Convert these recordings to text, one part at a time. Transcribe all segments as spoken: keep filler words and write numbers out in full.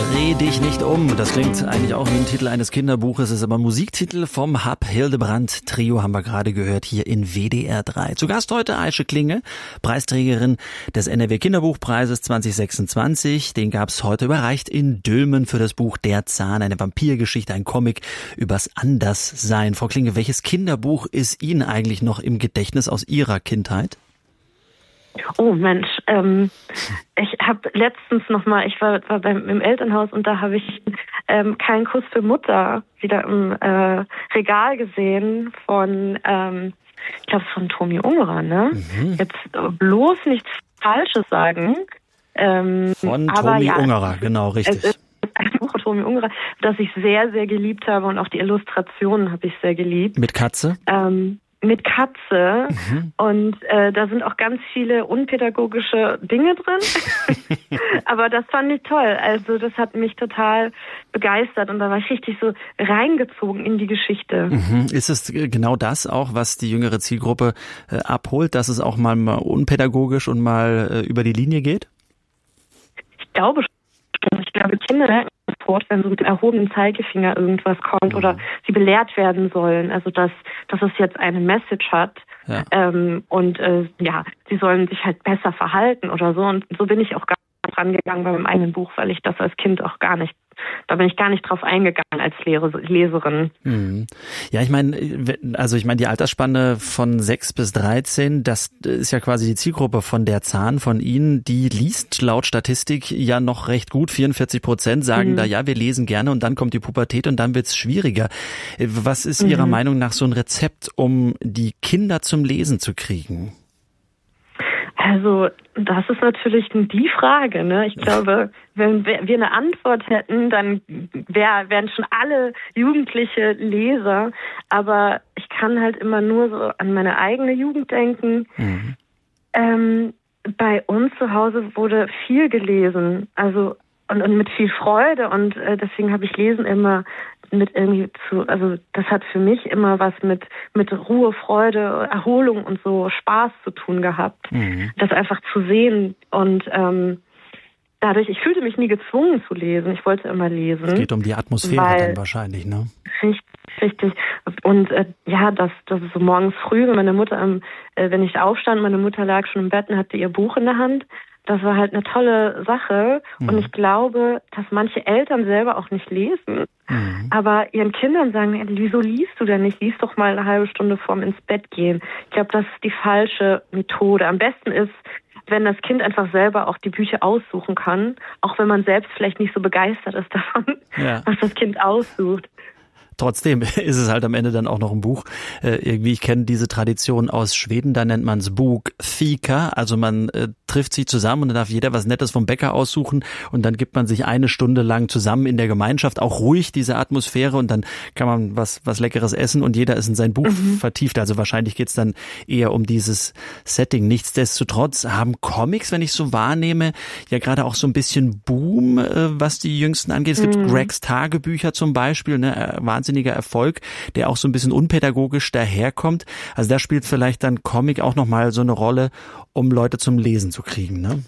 Dreh dich nicht um. Das klingt eigentlich auch wie ein Titel eines Kinderbuches, ist aber ein Musiktitel vom Hab Hildebrandt Trio, haben wir gerade gehört, hier in W D R drei. Zu Gast heute Aische Klinge, Preisträgerin des N R W Kinderbuchpreises zwanzig sechsundzwanzig. Den gab's heute überreicht in Dülmen für das Buch Der Zahn, eine Vampirgeschichte, ein Comic übers Anderssein. Frau Klinge, welches Kinderbuch ist Ihnen eigentlich noch im Gedächtnis aus Ihrer Kindheit? Oh Mensch, ähm, ich habe letztens noch mal, ich war, war beim im Elternhaus und da habe ich ähm, Kein Kuss für Mutter wieder im äh, Regal gesehen von, ähm, ich glaube von Tomi Ungerer, ne? Mhm. Jetzt bloß nichts Falsches sagen. Ähm, von aber Tomi ja, Ungerer, genau, richtig. Es ist ein Buch von Tomi Ungerer, das ich sehr, sehr geliebt habe und auch die Illustrationen habe ich sehr geliebt. Mit Katze? Ähm, Mit Katze mhm. und äh, da sind auch ganz viele unpädagogische Dinge drin, aber das fand ich toll, also das hat mich total begeistert und da war ich richtig so reingezogen in die Geschichte. Mhm. Ist es genau das auch, was die jüngere Zielgruppe äh, abholt, dass es auch mal, mal unpädagogisch und mal äh, über die Linie geht? Ich glaube schon, ich glaube Kinder merken sofort, wenn so mit erhobenem Zeigefinger irgendwas kommt mhm. oder sie belehrt werden sollen, also dass, dass es jetzt eine Message hat ja. ähm, und äh, ja, sie sollen sich halt besser verhalten oder so und so bin ich auch gar nicht rangegangen bei meinem eigenen Buch, weil ich das als Kind auch gar nicht, da bin ich gar nicht drauf eingegangen als Leserin. Mhm. Ja, ich meine, also ich meine die Altersspanne von sechs bis dreizehn, das ist ja quasi die Zielgruppe von Der Zahn, von Ihnen, die liest laut Statistik ja noch recht gut. vierundvierzig Prozent sagen mhm. da, ja, wir lesen gerne und dann kommt die Pubertät und dann wird's schwieriger. Was ist mhm. Ihrer Meinung nach so ein Rezept, um die Kinder zum Lesen zu kriegen? Also das ist natürlich die Frage, ne? Ich glaube, wenn wir eine Antwort hätten, dann wär, wären schon alle Jugendliche Leser. Aber ich kann halt immer nur so an meine eigene Jugend denken. Mhm. Ähm, bei uns zu Hause wurde viel gelesen, also und, und mit viel Freude und äh, deswegen habe ich Lesen immer mit irgendwie zu, also das hat für mich immer was mit mit Ruhe, Freude, Erholung und so Spaß zu tun gehabt. Mhm. Das einfach zu sehen und ähm, dadurch, ich fühlte mich nie gezwungen zu lesen, ich wollte immer lesen. Es geht um die Atmosphäre weil, dann wahrscheinlich, ne? Richtig, richtig. Und äh, ja, das, das ist so morgens früh, wenn meine Mutter, am, äh, wenn ich aufstand, meine Mutter lag schon im Bett und hatte ihr Buch in der Hand. Das war halt eine tolle Sache mhm. und ich glaube, dass manche Eltern selber auch nicht lesen, mhm. aber ihren Kindern sagen, wieso liest du denn nicht? Lies doch mal eine halbe Stunde vorm ins Bett gehen. Ich glaube, das ist die falsche Methode. Am besten ist, wenn das Kind einfach selber auch die Bücher aussuchen kann, auch wenn man selbst vielleicht nicht so begeistert ist davon, ja. was das Kind aussucht. Trotzdem ist es halt am Ende dann auch noch ein Buch. Äh, irgendwie, ich kenne diese Tradition aus Schweden, da nennt man es Bokfika. Also man äh, trifft sich zusammen und dann darf jeder was Nettes vom Bäcker aussuchen und dann gibt man sich eine Stunde lang zusammen in der Gemeinschaft, auch ruhig diese Atmosphäre und dann kann man was was Leckeres essen und jeder ist in sein Buch mhm. vertieft. Also wahrscheinlich geht's dann eher um dieses Setting. Nichtsdestotrotz haben Comics, wenn ich so wahrnehme, ja gerade auch so ein bisschen Boom, äh, was die Jüngsten angeht. Es gibt mhm. Gregs Tagebücher zum Beispiel, ne, wahnsinniger Erfolg, der auch so ein bisschen unpädagogisch daherkommt. Also da spielt vielleicht dann Comic auch nochmal so eine Rolle, um Leute zum Lesen zu kriegen, ne?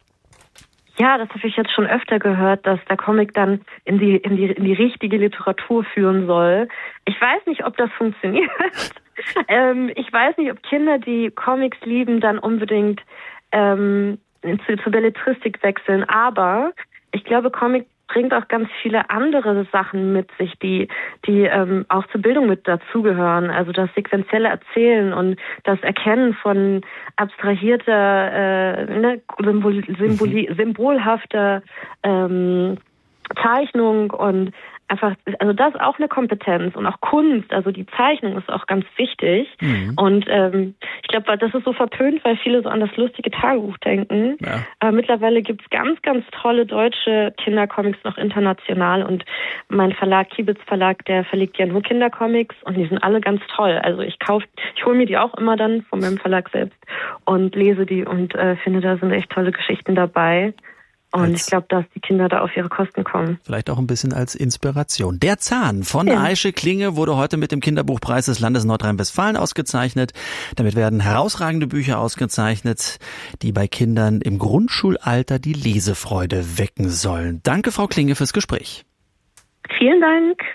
Ja, das habe ich jetzt schon öfter gehört, dass der Comic dann in die, in die, in die richtige Literatur führen soll. Ich weiß nicht, ob das funktioniert. ähm, ich weiß nicht, ob Kinder, die Comics lieben, dann unbedingt ähm, zu, zur Belletristik wechseln. Aber ich glaube, Comic bringt auch ganz viele andere Sachen mit sich, die die ähm, auch zur Bildung mit dazugehören. Also das sequenzielle Erzählen und das Erkennen von abstrahierter, äh, ne, Symbol, Symboli, symbolhafter ähm, Zeichnung und einfach, also das ist auch eine Kompetenz und auch Kunst, also die Zeichnung ist auch ganz wichtig. Mhm. Und ähm, ich glaube, das ist so verpönt, weil viele so an das lustige Tagebuch denken. Ja. Aber mittlerweile gibt's ganz, ganz tolle deutsche Kindercomics noch international und mein Verlag, Kibitz Verlag, der verlegt ja nur Kindercomics und die sind alle ganz toll. Also ich kaufe, ich hole mir die auch immer dann von meinem Verlag selbst und lese die und äh, finde, da sind echt tolle Geschichten dabei. Und als, ich glaube, dass die Kinder da auf ihre Kosten kommen. Vielleicht auch ein bisschen als Inspiration. Der Zahn von ja. Aische Klinge wurde heute mit dem Kinderbuchpreis des Landes Nordrhein-Westfalen ausgezeichnet. Damit werden herausragende Bücher ausgezeichnet, die bei Kindern im Grundschulalter die Lesefreude wecken sollen. Danke, Frau Klinge, fürs Gespräch. Vielen Dank.